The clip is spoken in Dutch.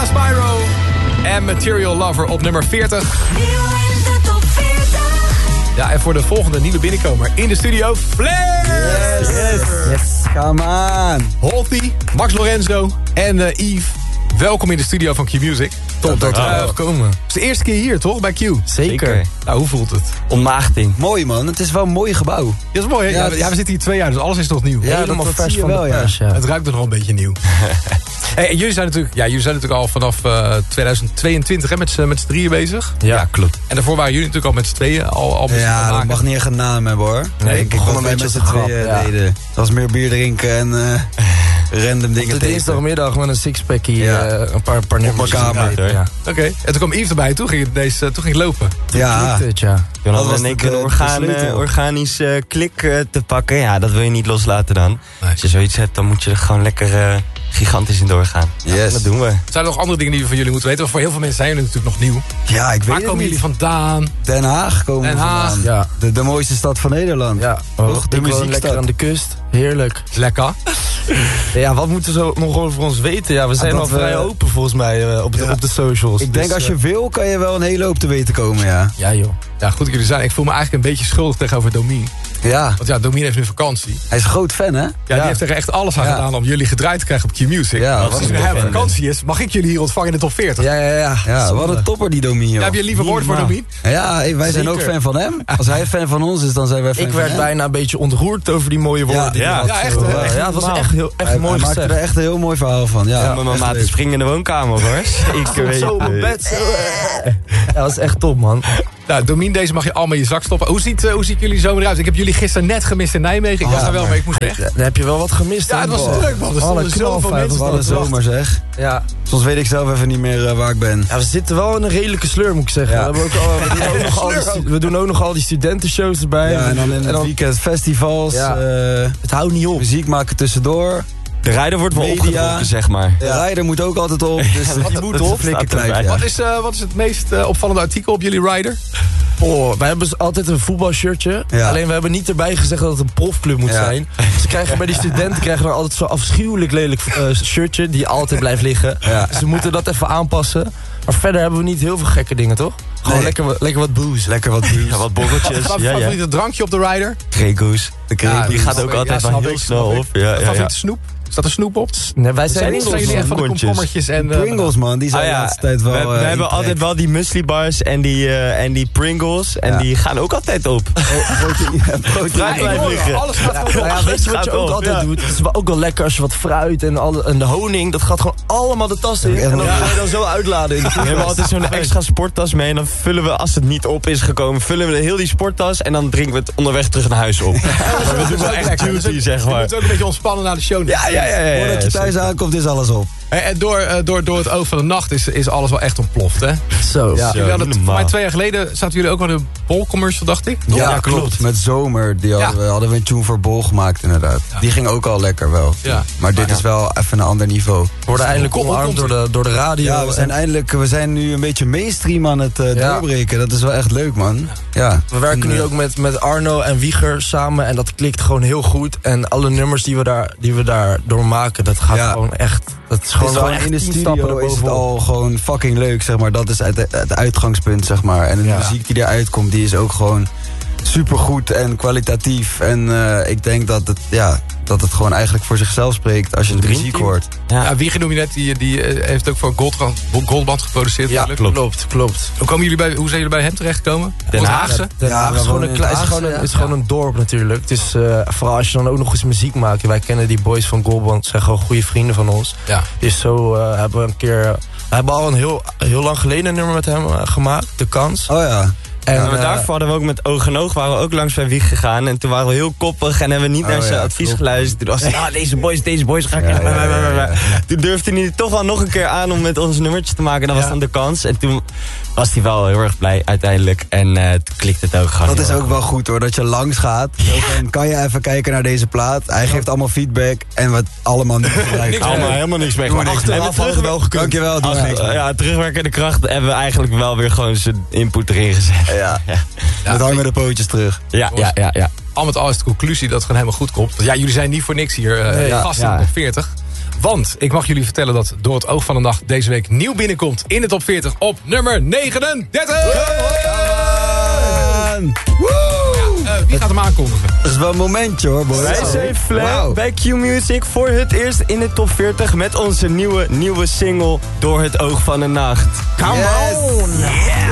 Dana Spyro en Material Lover op nummer 40. Nieuw in de top 40. Ja, en voor de volgende nieuwe binnenkomer in de studio, Flair! Yes, come on. Holty, Max Lorenzo en Yves. Welkom in de studio van Q-Music. Top dat we gekomen. Het is de eerste keer hier, toch? Bij Q? Zeker. Nou, hoe voelt het? Ontmaagding. Mooi man, het is wel een mooi gebouw. Dat is mooi, hè? Ja, Ja, we zitten hier 2 jaar, dus alles is nog nieuw. Ja, Helemaal dat vers zie je van wel, de ja. pers, ja. Het ruikt nog wel een beetje nieuw. Hey, en jullie zijn natuurlijk al vanaf 2022 hè, met z'n drieën bezig. Ja, klopt. En daarvoor waren jullie natuurlijk al met z'n tweeën al muziek aan Ja, het dat maken. mag niet echt een naam hebben hoor. Nee, ik begon wat een wij beetje met als z'n een tweeën grap, ja. deden. Dat was meer bier drinken en random dingen De tegen. dinsdagmiddag met een sixpackie, Ja. een paar nummers. mijn kamer. Ja. Oké, en toen kwam Yves erbij, toen ging het lopen. Ja, Klikte het, ja. Dan Dat hadden was we in één de- keer een de sleutel. organisch klik te pakken. Ja, dat wil je niet loslaten dan. Nee. Als je zoiets hebt, dan moet je er gewoon lekker gigantisch in doorgaan. Yes. Dat doen we. Zijn er nog andere dingen die we van jullie moeten weten? Want voor heel veel mensen zijn jullie natuurlijk nog nieuw. ja, ik weet Waar het komen niet. jullie vandaan? Den Haag komen Den we Haag. vandaan. Ja. De mooiste stad van Nederland. Ja, Toch? De ik woon muziekstad. lekker aan de kust. Heerlijk. Lekker. Ja, wat moeten ze nog over ons weten? Ja, we zijn dat al we- vrij open volgens mij op de socials. Ik denk Dus, als je wil, kan je wel een hele hoop te weten komen, ja. Ja joh. Ja, goed dat jullie zijn. Ik voel me eigenlijk een beetje schuldig tegenover Domien. Ja, Want ja, Domien heeft nu vakantie. hij is een groot fan, hè? Ja, die heeft er echt alles aan Ja. gedaan om jullie gedraaid te krijgen op Q-Music. Ja, Als wat hij een nu topper. vakantie is, mag ik jullie hier ontvangen in de top 40. Ja, wat een topper die Domien, joh. Ja, heb je lieve woorden voor Domien? Ja, hey, wij zijn ook Zeker. fan van hem. Als hij fan van ons is, dan zijn wij fan Ik van werd hem. bijna een beetje ontroerd over die mooie woorden. Ja. die hij Ja. had. Ja, echt, Zo, hè? Echt ja, het was normaal. echt Hij mooi maakte er gezegd. echt een heel mooi verhaal van. Ja, Met mijn echt maat leuk. springen in de woonkamer hoor. Ik weet Zo op het. mijn bed. Zo. Ja, dat was echt top, man. Nou, Domien, deze mag je allemaal in je zak stoppen. Hoe ziet jullie zomer eruit? Ik heb jullie gisteren net gemist in Nijmegen. Ik was daar wel, maar ik moest weg. Dan heb je wel wat gemist. Ja, hè? het was Boah. druk, man. Er stonden Alle zoveel knalfeit, mensen Wat wat een te wachten. zomer zeg. Ja. Soms weet ik zelf even niet meer waar ik ben. Ja, we zitten wel in een redelijke sleur, moet ik zeggen. Ja. We, hebben we doen ook nog al die studentenshows erbij. Ja, en dan in het weekend festivals, Ja. Het houdt niet op. muziek maken tussendoor. De rijder wordt wel Media. opgedronken, zeg maar. De rijder moet ook altijd op, dus die moet op. staat erbij. Ja. Wat is het meest opvallende artikel op jullie rider? Oh, wij hebben altijd een voetbalshirtje. Ja. Alleen we hebben niet erbij gezegd dat het een profclub moet Ja. zijn. Ze krijgen bij die studenten dan altijd zo'n afschuwelijk lelijk shirtje die altijd blijft liggen. Ja. Ze moeten dat even aanpassen. Maar verder hebben we niet heel veel gekke dingen, toch? Gewoon Nee. lekker wat booze. Lekker wat blues. Ja, wat borreltjes. Wat Ja, ja. favoriete drankje op de rider? Grey Goose. De Ja, kreeg. Die gaat ook Ja, altijd wel snap heel ik, snel snap op. ik. Ja, ja, ja. Favoriete snoep? Staat er snoep op? Nee, wij zijn Zijn jullie echt van de Pringles. komkommertjes en... Pringles man, die zijn Ah, de ja. laatste tijd wel... we hebben in trek. altijd wel die muesli bars en die Pringles. En Ja. die gaan ook altijd op. Fruit blijft liggen. Alles gaat gewoon Nou ja, weet je wat gaat je ook op, altijd ja. doet? Het is wel ook wel lekker als je wat fruit en de honing, dat gaat gewoon allemaal de tas in. Ja, En dan ja. ga je dan zo uitladen in de We hebben altijd zo'n extra sporttas mee. En dan vullen we, als het niet op is gekomen, vullen we heel die sporttas. En dan drinken we het onderweg terug naar huis op. Maar we doen wel echt duty, zeg Je maar. moet ook een beetje ontspannen naar de show. Ja. Voordat je thuis aankomt is alles op. En door het oog van de nacht is alles wel echt ontploft, hè? Zo. Ja. Jullie hadden, voor normaal. mij 2 jaar geleden zaten jullie ook al in een Bol-commercial, dacht ik? Ja, klopt. Met Zomer, die hadden we een tune voor Bol gemaakt inderdaad. Ja. Die ging ook al lekker wel. Ja. Maar dit is wel even een ander niveau. We worden eindelijk Hoe omarmd komt door de radio. Ja, we zijn nu een beetje mainstream aan het doorbreken. Dat is wel echt leuk, man. Ja. We werken nu ook met Arno en Wieger samen en dat klikt gewoon heel goed. En alle nummers die we daar door maken, dat gaat gewoon echt... Dat is gewoon, wel echt in de 10 stappen studio is het erbovenop. al gewoon fucking leuk, zeg maar. Dat is het uitgangspunt, zeg maar. En de muziek die eruit komt, die is ook gewoon supergoed en kwalitatief. En ik denk dat het gewoon eigenlijk voor zichzelf spreekt als je de muziek hoort. Ja, Wieger noem je net, die heeft ook voor Goldband geproduceerd. Ja, natuurlijk. klopt. Hoe zijn jullie bij hem terechtgekomen? Den Haag. Haagse? Den Haag is we gewoon wonen een in het klein, Haagse, het is gewoon een dorp natuurlijk. Het is vooral als je dan ook nog eens muziek maakt. Wij kennen die boys van Goldband, zijn gewoon goede vrienden van ons. Ja. Dus zo hebben we een keer... We hebben al een heel lang geleden een nummer met hem gemaakt, De Kans. Oh ja. En Maar daarvoor hadden we ook met Oog en Oog waren we ook langs bij Wieg gegaan. En toen waren we heel koppig en hebben we niet naar zijn advies geluisterd. Toen was hij, deze boys ga ik... Toen durfde hij toch wel nog een keer aan om met ons nummertje te maken. Dat was dan De Kans. En toen was hij wel heel erg blij uiteindelijk. En toen klikte het ook gewoon. Dat is ook wel goed hoor, dat je langs gaat. Dan kan je even kijken naar deze plaat. Hij geeft allemaal feedback en wat allemaal niet gebruikt. Allemaal helemaal niks mee. Doe niks mee. En Achteraf wel gekund. Dankjewel, doe niks mee. ja, terugwerkende kracht hebben we eigenlijk wel weer gewoon zijn input erin gezet. Ja. Met hangende pootjes terug. Ja. Al met al is de conclusie dat het gewoon helemaal goed komt. Ja, jullie zijn niet voor niks hier gast in de top 40. Want ik mag jullie vertellen dat Door het Oog van de Nacht deze week nieuw binnenkomt in de top 40 op nummer 39. Wie gaat hem aankondigen? Dat is wel een momentje hoor, boys. Wij zijn Flair bij Q-Music voor het eerst in de top 40 met onze nieuwe single Door het Oog van de Nacht. Come on! Yeah!